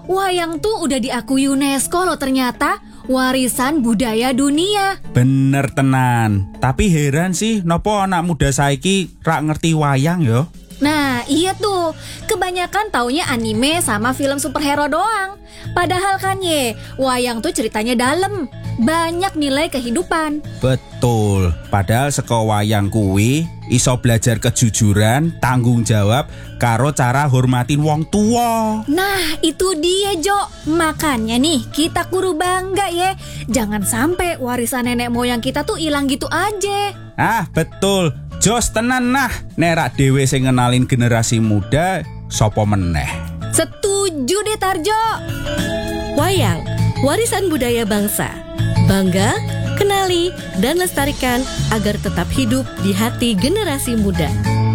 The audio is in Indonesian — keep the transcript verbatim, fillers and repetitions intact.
wayang tuh udah diakui UNESCO loh ternyata, warisan budaya dunia. Bener tenan. Tapi heran sih, nopo anak muda saiki rak ngerti wayang yo? Nah iya tuh, kebanyakan taunya anime sama film superhero doang. Padahal kan ye, wayang tuh ceritanya dalam, banyak nilai kehidupan. Betul, padahal saka wayang kuwi iso belajar kejujuran, tanggung jawab, karo cara hormatin wong tua. Nah itu dia Jo, makanya nih kita kudu bangga ye. Jangan sampai warisan nenek moyang kita tuh hilang gitu aja. Ah betul, jos tenan nah, nerak dhewe sing ngenalin generasi muda, sopo meneh. Setuju deh Tarjo. Wayang, warisan budaya bangsa. Bangga, kenali, dan lestarikan agar tetap hidup di hati generasi muda.